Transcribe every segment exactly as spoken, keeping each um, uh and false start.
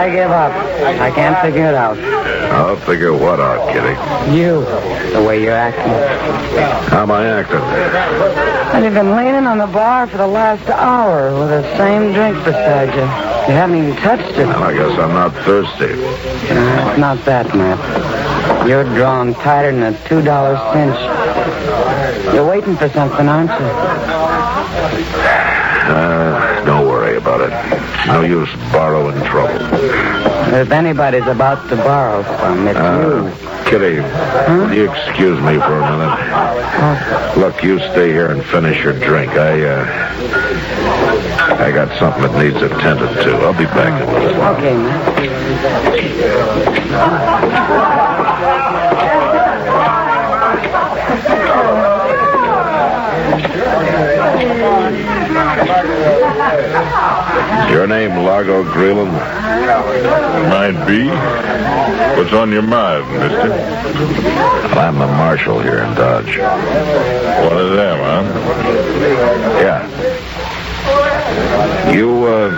I give up. I can't figure it out. I'll figure what out, Kitty? You, the way you're acting. How am I acting? And you've been leaning on the bar for the last hour with the same drink beside you. You haven't even touched it. Well, I guess I'm not thirsty. No, it's not that, Matt. You're drawn tighter than a two dollar cinch. You're waiting for something, aren't you? Uh, don't worry about it. No use borrowing trouble. If anybody's about to borrow from, it's Uh, you. Kitty, will you excuse me for a minute? Look, you stay here and finish your drink. I, uh... I got something that needs attended to. I'll be back in a little while. Okay, man. Your name Largo Greeland? Might be. What's on your mind, mister? Well, I'm the marshal here in Dodge. One of them, huh? Yeah. You, uh...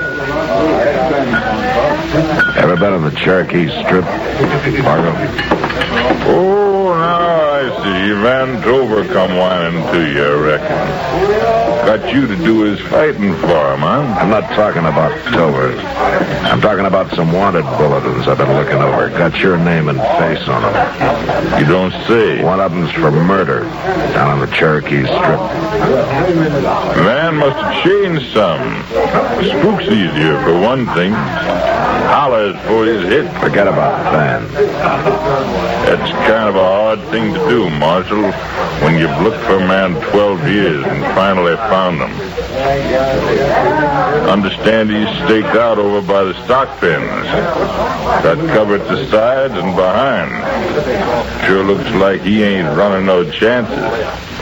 ever been on the Cherokee Strip, Largo? Oh, now I see. Van Dover come whining to you, I reckon. Got you to do his fighting for him, huh? I'm not talking about Dover. I'm talking about some wanted bulletins I've been looking over. Got your name and face on them. You don't say. One of them's for murder down on the Cherokee Strip. Man must have changed some. Spook's easier, for one thing. Hollers for his hit. Forget about Van. That's kind of a hard thing to do, Marshal, when you've looked for a man twelve years and finally found him. Understand he's staked out over by the stock pens. Got cover at the sides and behind. Sure looks like he ain't running no chances.